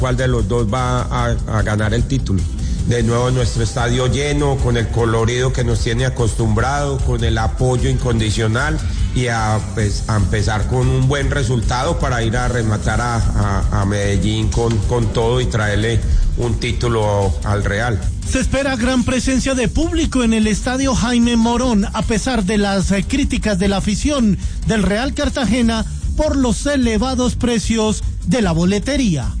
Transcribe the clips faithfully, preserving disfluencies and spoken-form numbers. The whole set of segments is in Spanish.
cuál de los dos va a, a ganar el título. De nuevo nuestro estadio lleno, con el colorido que nos tiene acostumbrado, con el apoyo incondicional y a, pues, a empezar con un buen resultado para ir a rematar a, a, a Medellín con, con todo y traerle un título al Real. Se espera gran presencia de público en el estadio Jaime Morón, a pesar de las eh, críticas de la afición del Real Cartagena por los elevados precios de la boletería.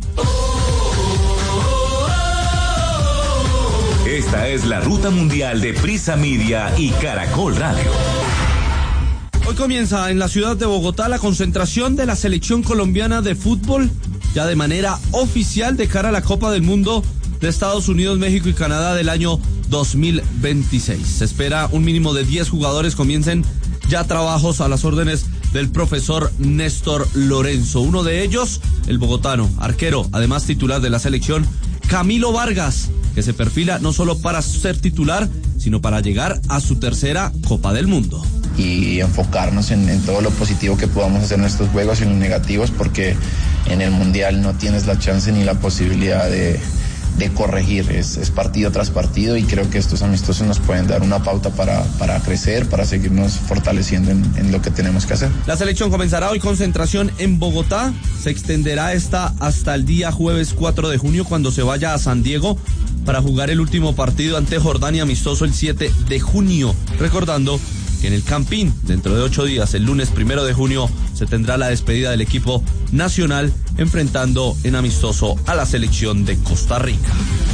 Esta es la ruta mundial de Prisa Media y Caracol Radio. Hoy comienza en la ciudad de Bogotá la concentración de la selección colombiana de fútbol, ya de manera oficial de cara a la Copa del Mundo de Estados Unidos, México y Canadá del año dos mil veintiséis. Se espera un mínimo de diez jugadores comiencen ya trabajos a las órdenes del profesor Néstor Lorenzo. Uno de ellos, el bogotano, arquero, además titular de la selección, Camilo Vargas, que se perfila no solo para ser titular, sino para llegar a su tercera Copa del Mundo. Y enfocarnos en, en todo lo positivo que podamos hacer en estos juegos y en los negativos, porque en el Mundial no tienes la chance ni la posibilidad de, de corregir, es, es partido tras partido, y creo que estos amistosos nos pueden dar una pauta para, para crecer, para seguirnos fortaleciendo en, en lo que tenemos que hacer. La selección comenzará hoy concentración en Bogotá, se extenderá esta hasta el día jueves cuatro de junio, cuando se vaya a San Diego para jugar el último partido ante Jordania, amistoso el siete de junio, recordando que en el Campín, dentro de ocho días, el lunes primero de junio, se tendrá la despedida del equipo nacional, enfrentando en amistoso a la selección de Costa Rica.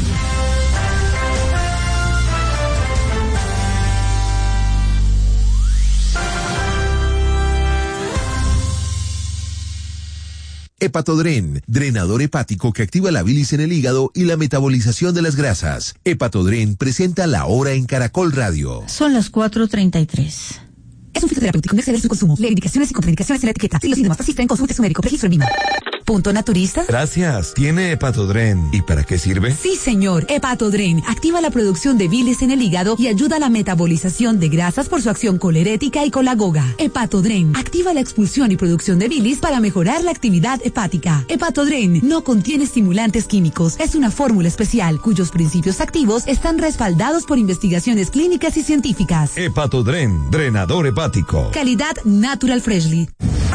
Hepatodren, drenador hepático que activa la bilis en el hígado y la metabolización de las grasas. Hepatodren presenta La Hora en Caracol Radio. Son las cuatro treinta y tres. Es un fitoterapéutico, no exceder su consumo. Lee indicaciones y contraindicaciones en la etiqueta. Si los síntomas persisten, consulte a su médico. Registro en Lima. ¿Punto naturista? Gracias. ¿Tiene Hepatodren? ¿Y para qué sirve? Sí, señor. Hepatodren activa la producción de bilis en el hígado y ayuda a la metabolización de grasas por su acción colerética y colagoga. Hepatodren activa la expulsión y producción de bilis para mejorar la actividad hepática. Hepatodren no contiene estimulantes químicos. Es una fórmula especial cuyos principios activos están respaldados por investigaciones clínicas y científicas. Hepatodren, drenador hepático. Calidad Natural Freshly.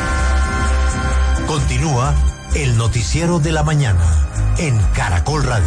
Continúa el noticiero de la mañana en Caracol Radio.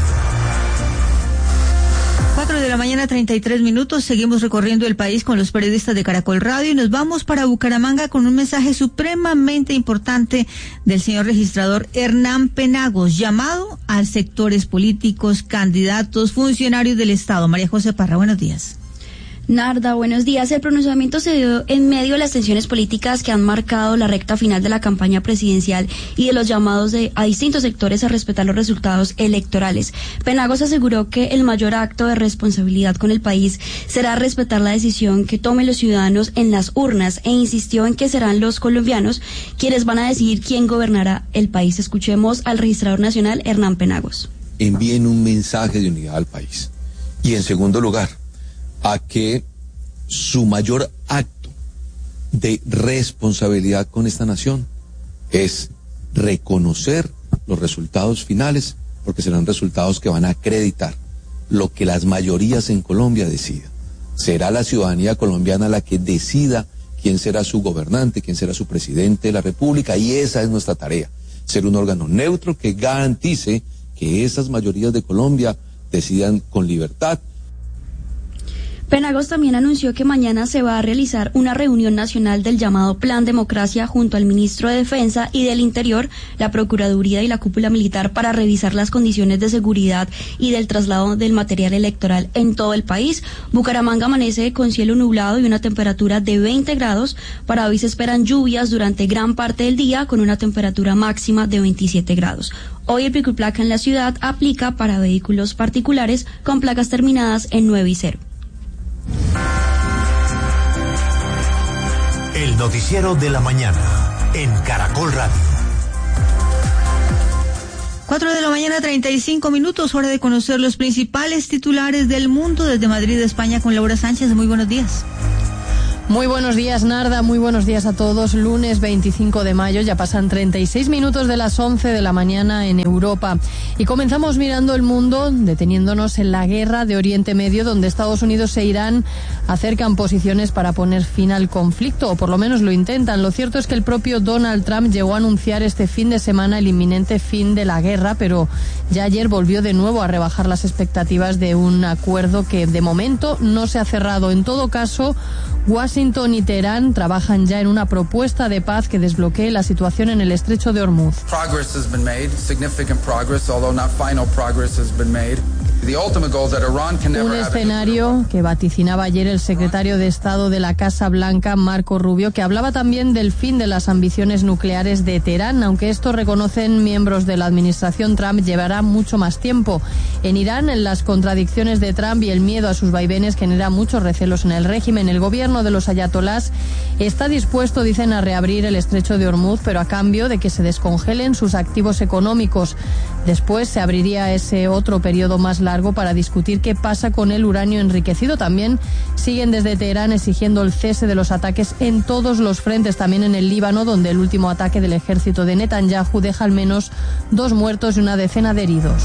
Cuatro de la mañana, treinta y tres minutos. Seguimos recorriendo el país con los periodistas de Caracol Radio y nos vamos para Bucaramanga con un mensaje supremamente importante del señor registrador Hernán Penagos, llamado a sectores políticos, candidatos, funcionarios del Estado. María José Parra, buenos días. Narda, buenos días. El pronunciamiento se dio en medio de las tensiones políticas que han marcado la recta final de la campaña presidencial y de los llamados de, a distintos sectores a respetar los resultados electorales. Penagos aseguró que el mayor acto de responsabilidad con el país será respetar la decisión que tomen los ciudadanos en las urnas e insistió en que serán los colombianos quienes van a decidir quién gobernará el país. Escuchemos al registrador nacional Hernán Penagos. Envíen un mensaje de unidad al país. Y en segundo lugar, a que su mayor acto de responsabilidad con esta nación es reconocer los resultados finales, porque serán resultados que van a acreditar lo que las mayorías en Colombia decidan. Será la ciudadanía colombiana la que decida quién será su gobernante, quién será su presidente de la República, y esa es nuestra tarea, ser un órgano neutro que garantice que esas mayorías de Colombia decidan con libertad. Penagos también anunció que mañana se va a realizar una reunión nacional del llamado Plan Democracia junto al ministro de Defensa y del Interior, la Procuraduría y la cúpula militar para revisar las condiciones de seguridad y del traslado del material electoral en todo el país. Bucaramanga amanece con cielo nublado y una temperatura de veinte grados. Para hoy se esperan lluvias durante gran parte del día con una temperatura máxima de veintisiete grados. Hoy el pico y placa en la ciudad aplica para vehículos particulares con placas terminadas en nueve y cero. El noticiero de la mañana en Caracol Radio. Cuatro de la mañana, treinta y cinco minutos, hora de conocer los principales titulares del mundo desde Madrid, España, con Laura Sánchez. Muy buenos días. Muy buenos días, Narda, muy buenos días a todos. Lunes veinticinco de mayo, ya pasan treinta y seis minutos de las once de la mañana en Europa. Y comenzamos mirando el mundo, deteniéndonos en la guerra de Oriente Medio, donde Estados Unidos e Irán acercan posiciones para poner fin al conflicto, o por lo menos lo intentan. Lo cierto es que el propio Donald Trump llegó a anunciar este fin de semana el inminente fin de la guerra, pero ya ayer volvió de nuevo a rebajar las expectativas de un acuerdo que de momento no se ha cerrado. En todo caso, Washington y Teherán trabajan ya en una propuesta de paz que desbloquee la situación en el estrecho de Hormuz. Progress has been made, significant progress, although not final progress has been made. Un escenario que vaticinaba ayer el secretario de Estado de la Casa Blanca, Marco Rubio, que hablaba también del fin de las ambiciones nucleares de Teherán, aunque esto, reconocen miembros de la administración Trump, llevará mucho más tiempo. En Irán, las contradicciones de Trump y el miedo a sus vaivenes generan muchos recelos en el régimen. El gobierno de los ayatolás está dispuesto, dicen, a reabrir el estrecho de Hormuz, pero a cambio de que se descongelen sus activos económicos. Después se abriría ese otro periodo más largo para discutir qué pasa con el uranio enriquecido. También siguen desde Teherán exigiendo el cese de los ataques en todos los frentes, también en el Líbano, donde el último ataque del ejército de Netanyahu deja al menos dos muertos y una decena de heridos.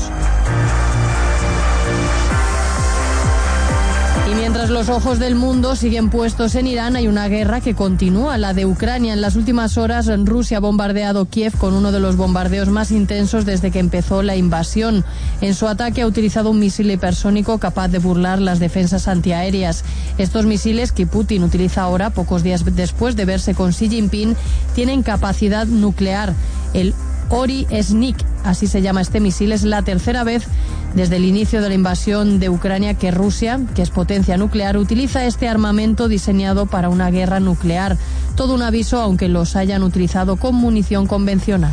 Y mientras los ojos del mundo siguen puestos en Irán, hay una guerra que continúa, la de Ucrania. En las últimas horas, Rusia ha bombardeado Kiev con uno de los bombardeos más intensos desde que empezó la invasión. En su ataque ha utilizado un misil hipersónico capaz de burlar las defensas antiaéreas. Estos misiles, que Putin utiliza ahora, pocos días después de verse con Xi Jinping, tienen capacidad nuclear. El Ori Snik, así se llama este misil, es la tercera vez desde el inicio de la invasión de Ucrania que Rusia, que es potencia nuclear, utiliza este armamento diseñado para una guerra nuclear. Todo un aviso, aunque los hayan utilizado con munición convencional.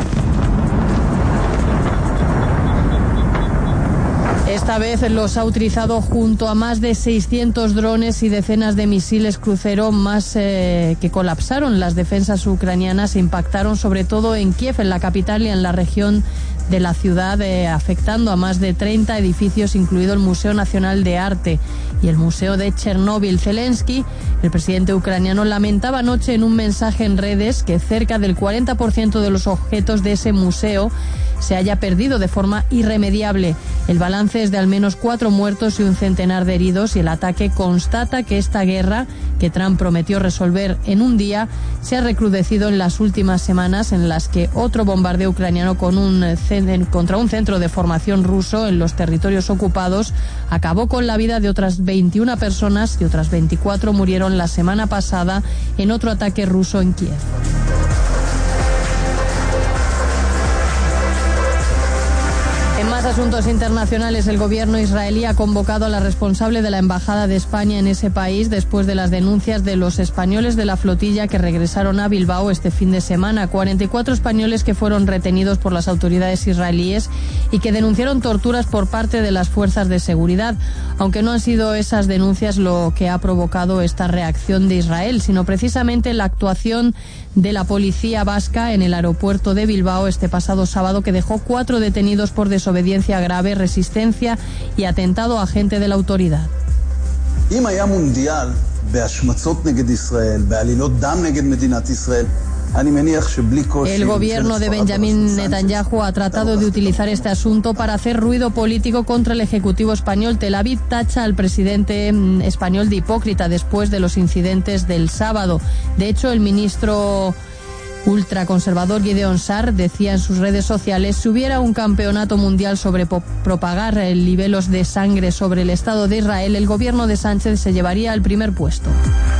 Esta vez los ha utilizado junto a más de seiscientos drones y decenas de misiles crucero más eh, que colapsaron las defensas ucranianas e impactaron sobre todo en Kiev, en la capital y en la región de la ciudad, eh, afectando a más de treinta edificios, incluido el Museo Nacional de Arte y el Museo de Chernóbil. Zelensky, el presidente ucraniano, lamentaba anoche en un mensaje en redes que cerca del cuarenta por ciento de los objetos de ese museo se haya perdido de forma irremediable. El balance es de al menos cuatro muertos y un centenar de heridos, y el ataque constata que esta guerra, que Trump prometió resolver en un día, se ha recrudecido en las últimas semanas, en las que otro bombardeo ucraniano con un, contra un centro de formación ruso en los territorios ocupados acabó con la vida de otras veintiuna personas y otras veinticuatro murieron la semana pasada en otro ataque ruso en Kiev. En más asuntos internacionales, el gobierno israelí ha convocado a la responsable de la Embajada de España en ese país después de las denuncias de los españoles de la flotilla que regresaron a Bilbao este fin de semana. cuarenta y cuatro españoles que fueron retenidos por las autoridades israelíes y que denunciaron torturas por parte de las fuerzas de seguridad. Aunque no han sido esas denuncias lo que ha provocado esta reacción de Israel, sino precisamente la actuación de la policía vasca en el aeropuerto de Bilbao este pasado sábado, que dejó cuatro detenidos por desobediencia grave, resistencia y atentado a agente de la autoridad. El gobierno de Benjamín Netanyahu ha tratado de utilizar este asunto para hacer ruido político contra el Ejecutivo español. Tel Aviv tacha al presidente español de hipócrita después de los incidentes del sábado. De hecho, el ministro ultraconservador Gideon Sa'ar decía en sus redes sociales: si hubiera un campeonato mundial sobre propagar libelos de sangre sobre el Estado de Israel, el gobierno de Sánchez se llevaría el primer puesto.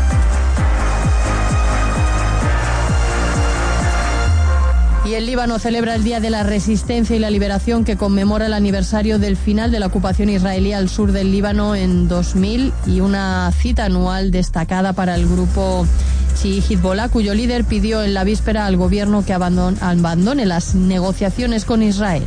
Y el Líbano celebra el Día de la Resistencia y la Liberación, que conmemora el aniversario del final de la ocupación israelí al sur del Líbano en dos mil, y una cita anual destacada para el grupo chií Hezbollah, cuyo líder pidió en la víspera al gobierno que abandone, abandone las negociaciones con Israel.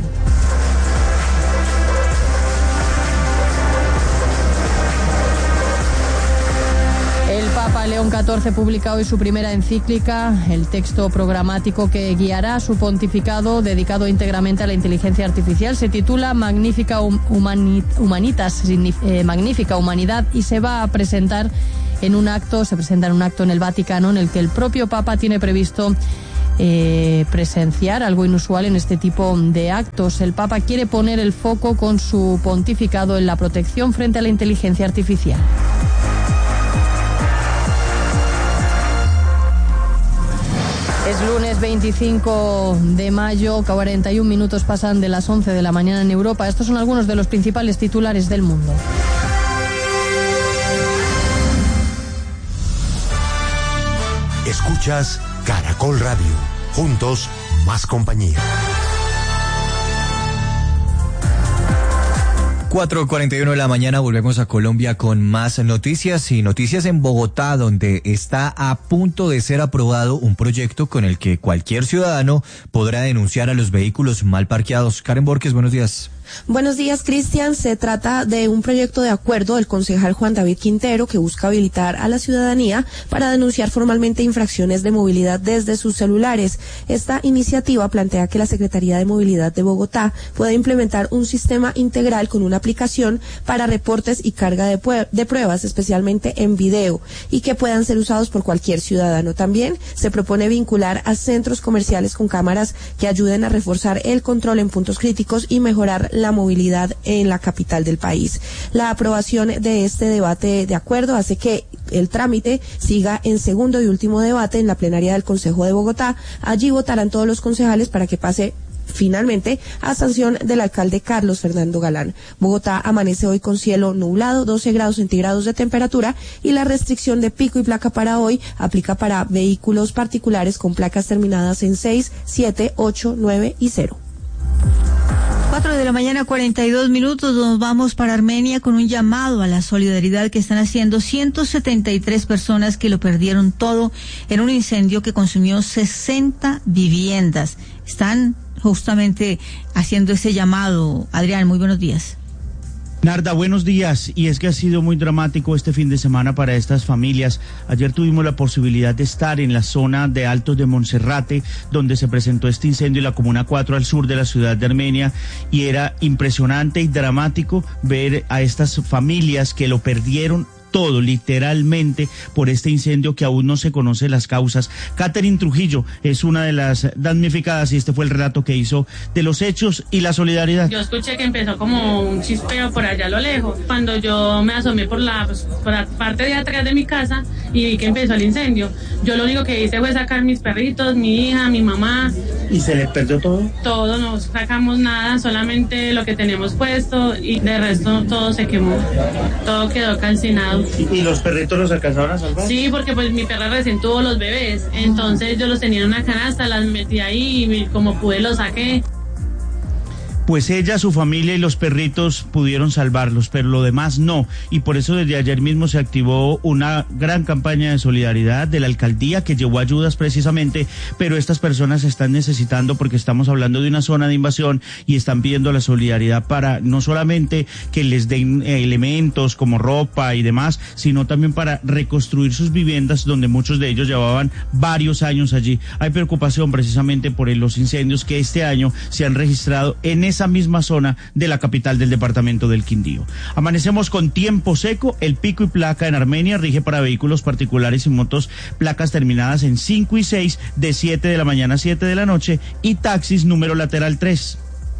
Papa León catorce publica hoy su primera encíclica, el texto programático que guiará su pontificado, dedicado íntegramente a la inteligencia artificial. Se titula Magnífica Humanitas, eh, Magnífica Humanidad, y se va a presentar en un acto, se presenta en un acto en el Vaticano en el que el propio Papa tiene previsto Eh, presenciar, algo inusual en este tipo de actos. El Papa quiere poner el foco con su pontificado en la protección frente a la inteligencia artificial. Es lunes veinticinco de mayo, cuarenta y un minutos pasan de las once de la mañana en Europa. Estos son algunos de los principales titulares del mundo. Escuchas Caracol Radio. Juntos, más compañía. cuatro cuarenta y uno de la mañana, volvemos a Colombia con más noticias y noticias en Bogotá, donde está a punto de ser aprobado un proyecto con el que cualquier ciudadano podrá denunciar a los vehículos mal parqueados. Karen Borges, buenos días. Buenos días, Cristian. Se trata de un proyecto de acuerdo del concejal Juan David Quintero que busca habilitar a la ciudadanía para denunciar formalmente infracciones de movilidad desde sus celulares. Esta iniciativa plantea que la Secretaría de Movilidad de Bogotá pueda implementar un sistema integral con una aplicación para reportes y carga de, de pruebas, especialmente en video, y que puedan ser usados por cualquier ciudadano. También se propone vincular a centros comerciales con cámaras que ayuden a reforzar el control en puntos críticos y mejorar la movilidad en la capital del país. La aprobación de este debate de acuerdo hace que el trámite siga en segundo y último debate en la plenaria del Consejo de Bogotá. Allí votarán todos los concejales para que pase finalmente a sanción del alcalde Carlos Fernando Galán. Bogotá amanece hoy con cielo nublado, doce grados centígrados de temperatura, y la restricción de pico y placa para hoy aplica para vehículos particulares con placas terminadas en seis, siete, ocho, nueve y cero. Cuatro de la mañana, cuarenta y dos minutos, nos vamos para Armenia con un llamado a la solidaridad que están haciendo ciento setenta y tres personas que lo perdieron todo en un incendio que consumió sesenta viviendas. Están justamente haciendo ese llamado. Adrián, muy buenos días. Narda, buenos días. Y es que ha sido muy dramático este fin de semana para estas familias. Ayer tuvimos la posibilidad de estar en la zona de Altos de Monserrate, donde se presentó este incendio en la Comuna cuatro al sur de la ciudad de Armenia, y era impresionante y dramático ver a estas familias que lo perdieron todo, literalmente, por este incendio que aún no se conoce las causas. Catherine Trujillo es una de las damnificadas y este fue el relato que hizo de los hechos y la solidaridad. Yo escuché que empezó como un chispeo por allá a lo lejos. Cuando yo me asomé por la, pues, por la parte de atrás de mi casa y vi que empezó el incendio, yo lo único que hice fue sacar mis perritos, mi hija, mi mamá. ¿Y se les perdió todo? Todo, no sacamos nada, solamente lo que teníamos puesto, y de resto todo se quemó, todo quedó calcinado. ¿Y los perritos los alcanzaron a salvar? Sí, porque pues mi perra recién tuvo los bebés, entonces yo los tenía en una canasta, las metí ahí y como pude los saqué. Pues ella, su familia y los perritos pudieron salvarlos, pero lo demás no. Y por eso desde ayer mismo se activó una gran campaña de solidaridad de la alcaldía que llevó ayudas precisamente, pero estas personas están necesitando, porque estamos hablando de una zona de invasión, y están pidiendo la solidaridad para no solamente que les den elementos como ropa y demás, sino también para reconstruir sus viviendas, donde muchos de ellos llevaban varios años allí. Hay preocupación precisamente por los incendios que este año se han registrado en esa misma zona de la capital del departamento del Quindío. Amanecemos con tiempo seco. El pico y placa en Armenia rige para vehículos particulares y motos, placas terminadas en cinco y seis, de siete de la mañana a siete de la noche, y taxis número lateral tres.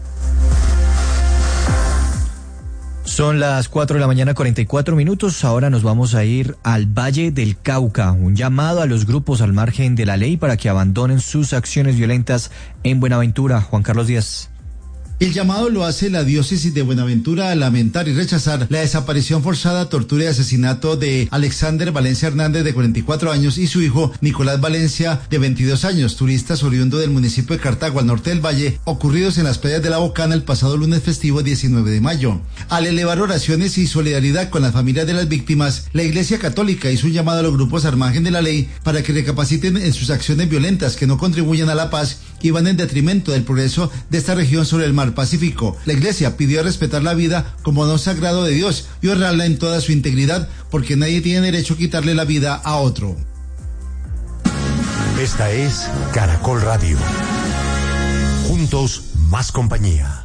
Son las cuatro de la mañana, cuarenta y cuatro minutos. Ahora nos vamos a ir al Valle del Cauca. Un llamado a los grupos al margen de la ley para que abandonen sus acciones violentas en Buenaventura. Juan Carlos Díaz. El llamado lo hace la diócesis de Buenaventura a lamentar y rechazar la desaparición forzada, tortura y asesinato de Alexander Valencia Hernández, de cuarenta y cuatro años, y su hijo Nicolás Valencia, de veintidós años, turistas oriundo del municipio de Cartago, al norte del valle, ocurridos en las playas de la Bocana el pasado lunes festivo diecinueve de mayo. Al elevar oraciones y solidaridad con las familias de las víctimas, la Iglesia Católica hizo un llamado a los grupos al margen de la ley para que recapaciten en sus acciones violentas que no contribuyen a la paz y van en detrimento del progreso de esta región sobre el mar Pacífico. La Iglesia pidió respetar la vida como don sagrado de Dios y honrarla en toda su integridad, porque nadie tiene derecho a quitarle la vida a otro. Esta es Caracol Radio. Juntos, más compañía.